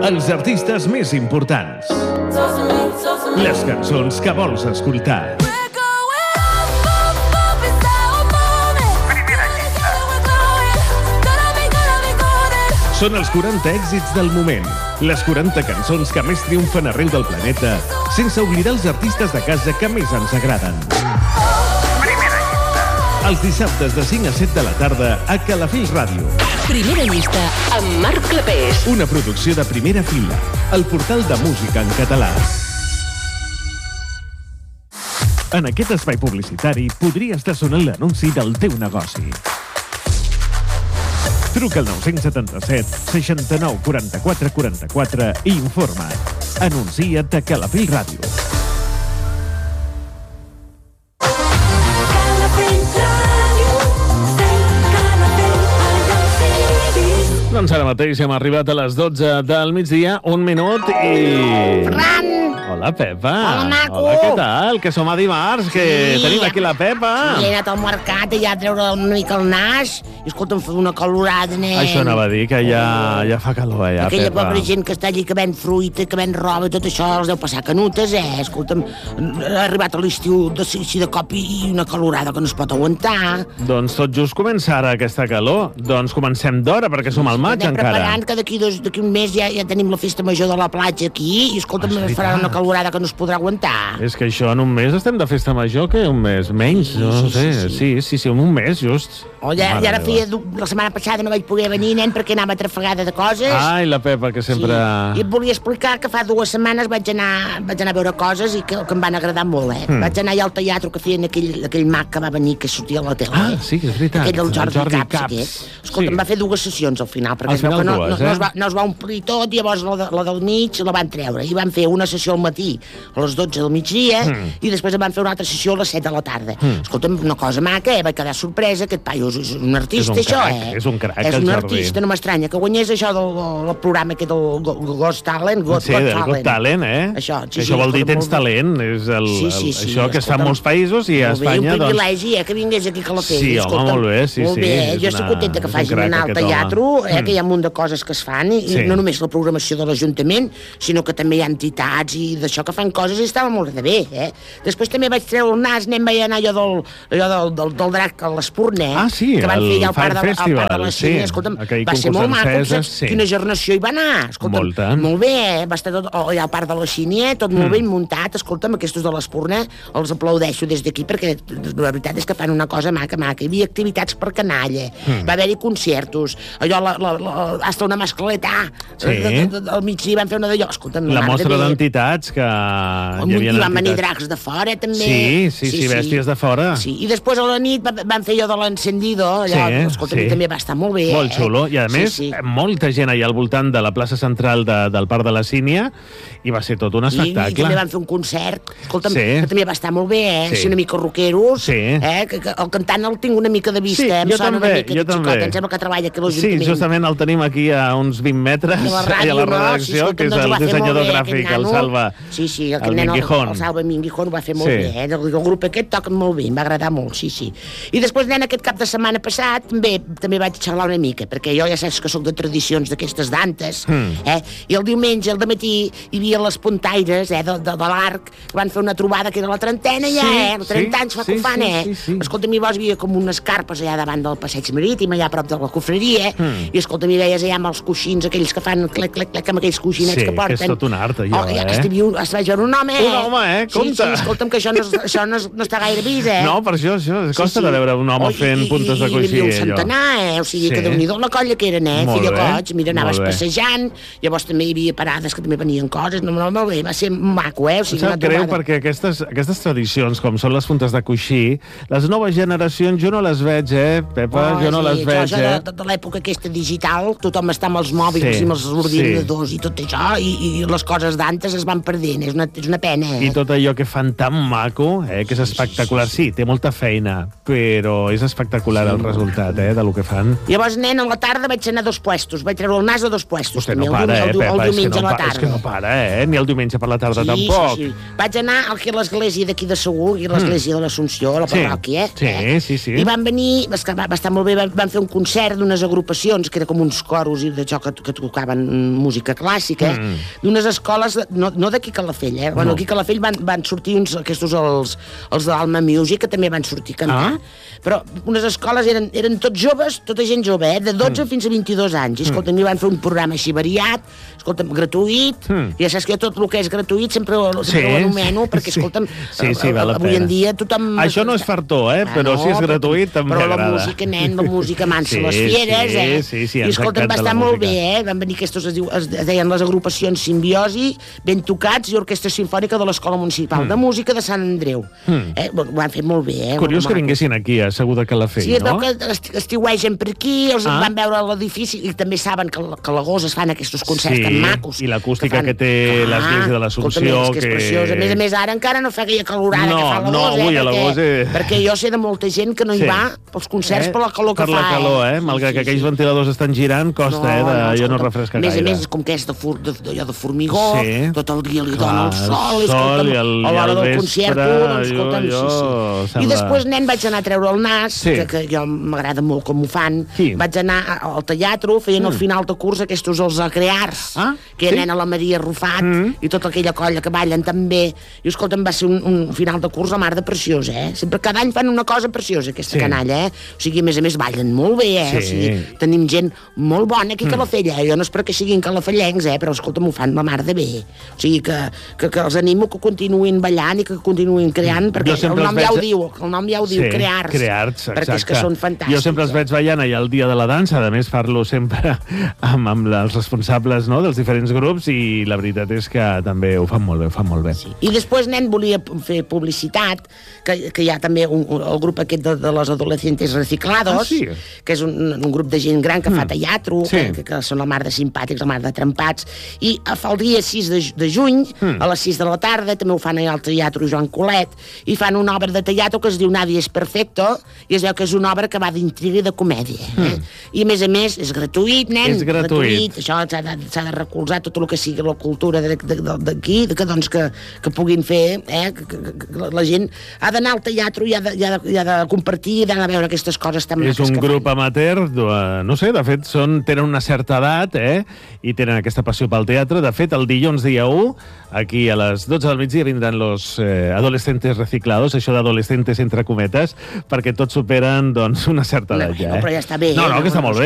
Els artistes més importants. Les cançons que vols escoltar. Són els 40 èxits del moment. Les 40 cançons que més triomfen arreu del planeta, sense oblidar els artistes de casa que més ens agraden. Primera llista. Els dissabtes de 5 a 7 de la tarda a Calafell Ràdio. Primera llista amb Marc Clapés. Una producció de Primera Fila, el portal de música en català. En aquest espai publicitari podria estar sonant l'anunci del teu negoci. Truca al 977 69 44 44 i informa't. Anuncia't a Calafell Ràdio. Doncs ara mateix hem arribat a les 12 del migdia, 1 minut i... Ferran! Hola, Pepa. Hola, maco. Hola, què tal? Que som a dimarts, que tenim aquí la Pepa. Sí, he anat al mercat i ja a treure una mica el nas i, escolta, em fa una calorada, nen. Això anava a dir, que ja fa calor, ja, Aquella Pepa. pobra gent que està allí, que ven fruita, que ven roba, tot això els deu passar canutes, Escolta'm, ha arribat a l'estiu així de cop i una calorada que no es pot aguantar. Doncs tot just comença ara aquesta calor. Doncs comencem d'hora, perquè som al maig Anem encara. preparant que d'aquí un mes ja tenim la festa major de la platja aquí i, escolta'm, És es farà veritat. una calorada que no es podrà aguantar. És que això en un mes estem de festa major, que un mes menys, Sí, no sí, sé. Sí, en un mes, just. Oh, ja Mare ara meva. feia... La setmana passada no vaig poder venir, nen, perquè anava atrafegada de coses. Ai, la Pepa, que sempre... Sí. I et volia explicar que fa 2 setmanes vaig anar a veure coses i que em van agradar molt, Vaig anar allà al teatre que feien aquell mag que va venir, que sortia a la tele. Ah, sí, és veritat. Aquell del Jordi El Jordi Caps. Caps. Escolta, Sí. em va fer 2 sessions al final, perquè Al final no, dues, no es va omplir tot, llavors la del mig la van treure. I van fer una sessió al matí a les 12 del migdia i després em van fer una altra sessió a les 7 de la tarda. Escolta'm, una cosa maca, vaig quedar sorpresa, aquest paio és un artista, És un això, crac, és un crac, És el un Jordi. artista, no m'estranya, que guanyés això del programa aquest del Ghost Talent, Sí, del Got Talent, Això, sí, Això vol dir escolta, tens molt bé. talent, és això que es fa en escolta'm, molts països i a molt bé, Espanya, un doncs... privilegi, que vingués aquí a Calafell. Sí, home, escolta'm, molt bé, sí, molt sí, bé, és jo estic una- contenta que és un facin crac, anar al aquest home. teatre, que hi ha un munt de coses que es fan, i Sí. no només la programació de l'Ajuntament, sinó que també hi ha entitats i d'això que fan coses i estava molt de bé, Després també vaig treure el nas, vaig anar allò del drac a l'Espurne, Ah, sí, que van el fer allà al Fire parc de la Festival, Cine, sí, escolta'm, aquell va ser concurs molt maco, d'enceses, saps sí. quina generació hi va anar, escolta'm, Molta. molt bé, va estar tot allà al parc de la Cine, tot molt ben muntat, escolta'm, aquests de l'Espurne els aplaudeixo des d'aquí perquè la veritat és que fan una cosa maca. Hi havia activitats per canalla, va haver-hi concertos, allò, hasta una mascleta, Sí. al migdia van fer una d'allò, escolta'm, La mare mostra de Déu. d'entitats que hi havia I van venir entitats. dracs de fora, també. Sí, bèsties de fora. Sí, i després a la nit van fer allò de l'encendido, allò, escolta'm, sí. també va estar molt bé. Molt xulo. I a més, sí. molta gent allà al voltant de la plaça central del Parc de la Sínia, i va ser tot un I espectacle. també van fer un concert, escolta'm, Sí. que també va estar molt bé, Sí. Sí, una mica rockeros, Sí. que el cantant el tinc una mica de vista, Sí, em jo sona també, una mica jo de xicot, també. em sembla que treballa aquí a Sí, l'Ajuntament. justament el tenim aquí a uns 20 metres, De la allà ràdio, a la no? redacció, Sí, que és escolta'm, el doncs ho va fer dissenyador molt bé, gràfic, aquest el nano. Salva, Sí, el aquest nen, Minguijón. el Salva Minguijón ho va fer molt Sí. bé, el grup aquest toca molt bé, em va agradar molt, sí. I després, nen, aquest cap de setmana passat, també vaig xerrar una mica, perquè jo ja saps que sóc de tradicions d'aquestes dantes, i el diumenge, al dematí, hi havia les puntaires, de l'Arc, que van fer una trobada que era la trentena ja, Sí, 30 anys fa que ho fan, sí. Escolta, llavors hi havia com unes carpes allà davant del passeig marítim, allà a prop de la cofreria, i escolta, m'hi veies allà amb els coixins, aquells que fan clec, clec, clec, amb aquells coixinets Sí, que porten. que és tot un art, allò, Es vaig veure un home, Un home, compte. Sí, escolta'm, que això no està gaire vist, No, per això, costa de veure un home fent puntes de coixí, I un allò. centenar, o sigui, que Sí. Déu-n'hi-do la colla que eren, Molt feia bé, goig, mira, anaves molt bé. passejant, llavors també hi havia parades que també venien coses, no, molt bé, va ser maco, o Em sigui, sap una greu trobada. perquè aquestes tradicions, com són les puntes de coixí, les noves generacions jo no les veig, Pepa, jo no les veig, Això de l'època aquesta digital, tothom està amb els mòbils Sí, i amb els ordinadors i tot això, i les coses d'antes es van perdent, és una pena, I tot allò que fan tan maco, que és espectacular. Sí, té molta feina, però és espectacular. espectacular el resultat, del que fan. Llavors, nen, a la tarda vaig anar a 2 puestos. Vaig treure el nas a 2 puestos. Vostè no para, el diumenge a la tarda. És que no para, ni el diumenge per la tarda tampoc. Sí. Vaig anar aquí a l'església d'aquí de Segur, i a l'església de l'Assumpció, a la parròquia, Sí. I van venir, va estar molt bé, van fer un concert d'unes agrupacions, que era com uns coros i d'això que tocaven música clàssica, d'unes escoles, no d'aquí a Calafell, Bueno, aquí a Calafell van sortir aquests els d'Alma Music, que també van sortir a cantar. Però unes escoles eren tots joves, tota gent jove, de 12 fins a 22 anys. I, escolta, mi van fer un programa així variat, escolta'm, gratuït, i ja saps que jo tot el que és gratuït sempre ho anomeno, perquè, escolta'm, avui en dia tothom... Això no és fartó, però si és gratuït també però agrada. Però la música, nen, la música mansa les fieres, Sí, i, escolta'm, va estar molt bé, Van venir aquests, es deien les agrupacions Simbiosi, Ben Tocats i Orquestra Simfònica de l'Escola Municipal de Música de Sant Andreu. Ho van fer molt bé, Curiós que vinguessin aquí, a Segur de Calafell, no? Sí, es veu que estiuegen per aquí, els van veure l'edifici, i també saben que a l'agost es fan aquests concerts tan macos. I l'acústica que té l'església de l'Assumpció, que és preciós. A més, ara encara no fa aquella calorada que fa l'agost, perquè jo sé de molta gent que no hi va pels concerts per la calor que fa. Per la calor, malgrat que aquells ventiladors estan girant, costa, jo no refresca gaire. A més, com que és d'allò de formigó, tot el dia li dona el sol, a l'hora del concert, escolta'm, i després, nen, vaig anar a treure el nas, que jo m'agrada molt com ho fan, vaig anar al teatre, feien al final de curs aquests els Crears, que nen a la Maria Rufat, i tota aquella colla que ballen també, i escolta'm, va ser un final de curs a mar de preciós, sempre cada any fan una cosa preciosa, aquesta canalla, o sigui, a més, ballen molt bé, o sigui, tenim gent molt bona aquí a Calafell, jo no és perquè siguin calafellencs, però escolta'm, ho fan la mar de bé, o sigui, que els animo que continuïn ballant i que continuïn creant, perquè el nom ja ho diu, Crearts, perquè és que són fantàstics. Jo sempre els veig ballant allà el dia de la dansa, a més parlo sempre amb els responsables dels diferents grups, i la veritat és que també ho fan molt bé, I després, nen, volia fer publicitat, que hi ha també el grup aquest de los adolescentes reciclados, que és un grup de gent gran que fa teatre, que són la mar de simpàtics, la mar de trempats, i fa el dia 6 de juny, a les 6 de la tarda, també ho fan al Teatre Joan Colet, i fan una obra de teatre que es diu Nadie es perfecto, i es veu que és una obra que va d'intriga i de comèdia. I, a més, és gratuït, nen. És gratuït. Això s'ha de recolzar tot el que sigui la cultura d'aquí, que puguin fer, que la gent ha d'anar al teatre i ha de compartir, i d'anar a veure aquestes coses tan maques. És un grup amateur, no sé, de fet, tenen una certa edat, i tenen aquesta passió pel teatre. De fet, el dilluns dia 1, aquí a les 12 del migdia vindran los adolescentes reciclados, això d'adolescentes entre cometes, perquè tots superen, una certa edat ja. Però ja està bé. No, que està molt bé.